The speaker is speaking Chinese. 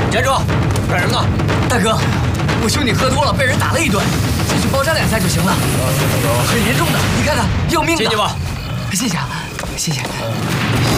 站住！干什么呢？ 大哥，我兄弟喝多了，被人打了一顿，进去包扎2下就行了。很严重的，你看看，要命的。 进去吧。 谢谢啊，谢谢。